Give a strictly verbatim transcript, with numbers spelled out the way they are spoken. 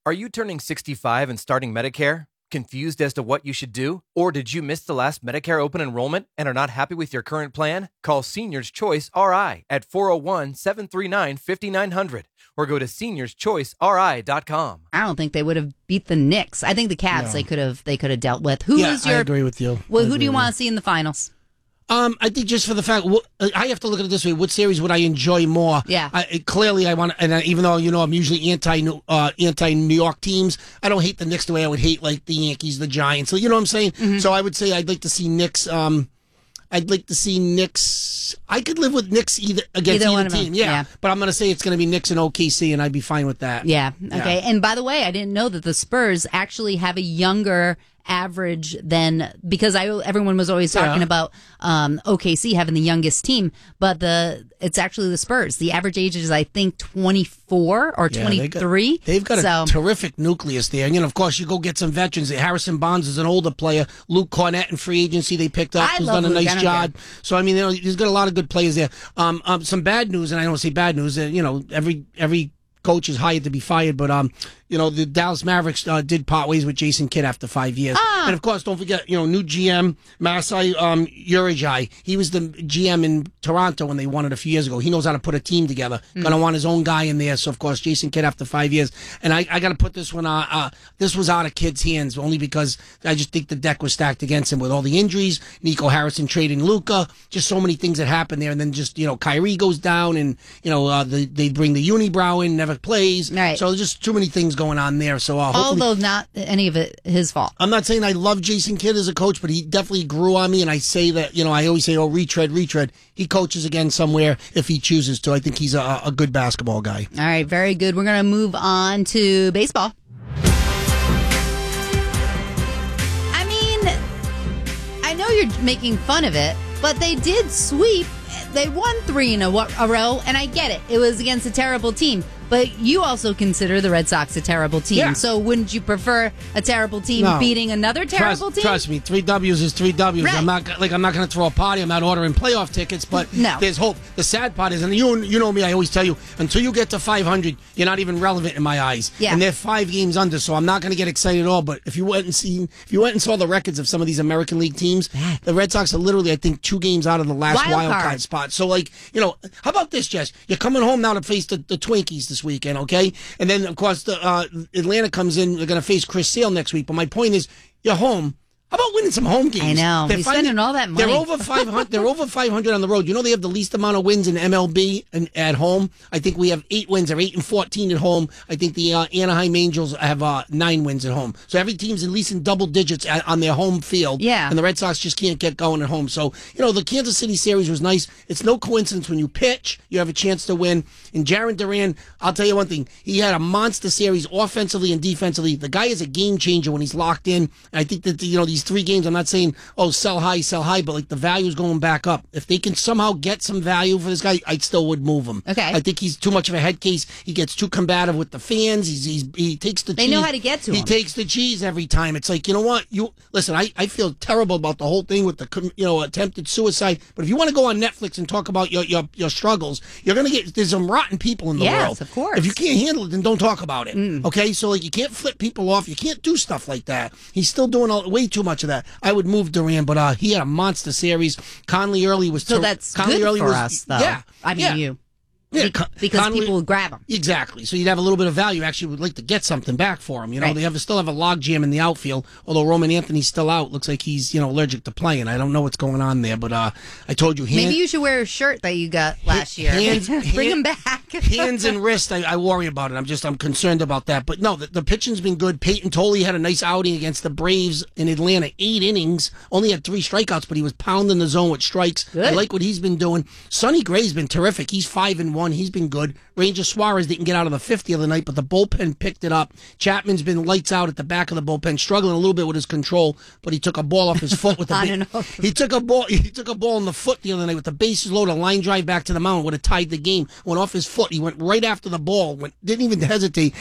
Are you turning sixty-five and starting Medicare? Confused as to what you should do? Or did you miss the last Medicare open enrollment and are not happy with your current plan? Call Seniors Choice R I at four oh one, seven three nine, five nine zero zero or go to seniors choice r i dot com. I don't think they would have beat the Knicks. I think the Cavs No. they could have they could have dealt with. Who yeah, is your I agree with you. Well, I who do agree you with want to see in the finals? Um, I think just for the fact, I have to look at it this way: what series would I enjoy more? Yeah. I, clearly, I want, and I, even though you know I'm usually anti uh, anti New York teams, I don't hate the Knicks the way I would hate like the Yankees, the Giants. So you know what I'm saying? Mm-hmm. So I would say I'd like to see Knicks. Um, I'd like to see Knicks. I could live with Knicks either against Either either, one of them, team, yeah. yeah. But I'm going to say it's going to be Knicks and O K C, and I'd be fine with that. Yeah. Okay. Yeah. And by the way, I didn't know that the Spurs actually have a younger average than because I everyone was always talking Yeah. about um, O K C having the youngest team, but the it's actually the Spurs. The average age is I think twenty-four or Yeah, they got- twenty-three. They've got so, a terrific nucleus there. And, you know, of course, you go get some veterans. Harrison Bonds is an older player. Luke Cornett in free agency they picked up, I who's love done a Luke. I nice don't job. So, I mean, you know, he's got a lot of good players there. Um, um, some bad news, and I don't say bad news. Uh, you know, every every coach is hired to be fired, but um, you know, the Dallas Mavericks uh, did part ways with Jason Kidd after five years. Ah. And of course, don't forget, you know, new G M Masai um, Ujiri. He was the G M in Toronto when they won it a few years ago. He knows how to put a team together. Mm. Gonna want his own guy in there. So of course, Jason Kidd after five years. And I, I got to put this one. Uh, uh, this was out of Kidd's hands only because I just think the deck was stacked against him with all the injuries. Nico Harrison trading Luka. Just so many things that happened there. And then just you know, Kyrie goes down, and you know, uh, the, they bring the unibrow in, never plays. Right. So there's just too many things going on there. So uh, hopefully- although not any of it his fault. I'm not saying I love Jason Kidd as a coach, but he definitely grew on me. And I say that, you know, I always say, oh, retread, retread. He coaches again somewhere if he chooses to. I think he's a, a good basketball guy. All right, very good. We're going to move on to baseball. I mean, I know you're making fun of it, but they did sweep. They won three in a, a row, and I get it. It was against a terrible team. But you also consider the Red Sox a terrible team. Yeah. So wouldn't you prefer a terrible team No. beating another terrible trust, team? Trust me, three W's is three W's. Right. I'm not like I'm not going to throw a party. I'm not ordering playoff tickets, but No. there's hope. The sad part is, and you you know me, I always tell you, until you get to five hundred, you're not even relevant in my eyes. Yeah. And they're five games under, so I'm not going to get excited at all. But if you went and seen, if you went and saw the records of some of these American League teams, the Red Sox are literally, I think, two games out of the last Wild wild, card. card spot. So like, you know, how about this, Jess? You're coming home now to face the, the Twinkies this weekend, okay? And then, of course, the uh, Atlanta comes in. They're going to face Chris Sale next week. But my point is, you're home. How about winning some home games? I know. They're He's finding- spending all that money. They're over five hundred. They're over five hundred on the road. You know they have the least amount of wins in M L B and at home. I think we have eight wins. They're eight and fourteen at home. I think the uh, Anaheim Angels have uh, nine wins at home. So every team's at least in double digits at, on their home field. Yeah. And the Red Sox just can't get going at home. So you know the Kansas City series was nice. It's no coincidence when you pitch, you have a chance to win. And Jarren Duran, I'll tell you one thing. He had a monster series offensively and defensively. The guy is a game changer when he's locked in. And I think that you know these three games. I'm not saying, oh, sell high, sell high, but like the value's going back up. If they can somehow get some value for this guy, I still would move him. Okay. I think he's too much of a head case. He gets too combative with the fans. He's, he's he takes the They cheese. know how to get to he him. takes the cheese every time. It's like, you know what? You listen, I, I feel terrible about the whole thing with the you know attempted suicide. But if you want to go on Netflix and talk about your your, your struggles, you're gonna get there's some rotten people in the Yes, world. of course. If you can't handle it, then don't talk about it. Mm. Okay? So like you can't flip people off. You can't do stuff like that. He's still doing all, way too much of that. I would move Duran, but uh, he had a monster series. Conley Early was So ter- that's Conley good Early for was, us, though. Yeah, I mean, yeah. you. Yeah, Be- Con- because Conley- people would grab him. Exactly. So you'd have a little bit of value. Actually, would like to get something back for him. You know, Right. they have still have a logjam in the outfield. Although Roman Anthony's still out, looks like he's you know allergic to playing. I don't know what's going on there, but uh, I told you, hand, Maybe you should wear a shirt that you got last year. hands- Bring hand- him back. hands and wrist. I, I worry about it. I'm just I'm concerned about that. But no, the, the pitching's been good. Peyton Tolley had a nice outing against the Braves in Atlanta. Eight innings, only had three strikeouts, but he was pounding the zone with strikes. Good. I like what he's been doing. Sonny Gray's been terrific. He's five and one. He's been good. Ranger Suarez didn't get out of the fifth the other night, but the bullpen picked it up. Chapman's been lights out at the back of the bullpen, struggling a little bit with his control, but he took a ball off his foot with the I ba- don't know. He took a ball. He took a ball in the foot the other night with the bases loaded, a line drive back to the mound would have tied the game. Went off his foot. He went right after the ball. Went didn't even hesitate.